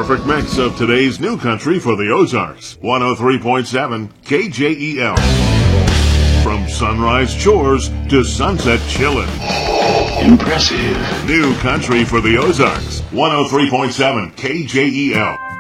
perfect mix of today's new country for the Ozarks. 103.7 KJEL. From sunrise chores to sunset chillin'. Impressive. New country for the Ozarks. 103.7 KJEL.